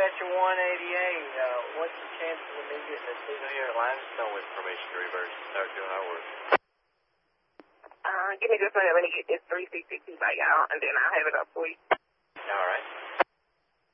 Dispatcher 188, what's the chance of me getting a signal here at Limestone with permission to reverse and start doing our work? Give me just a minute. Let me get this 360 back out, and then I'll have it up for you.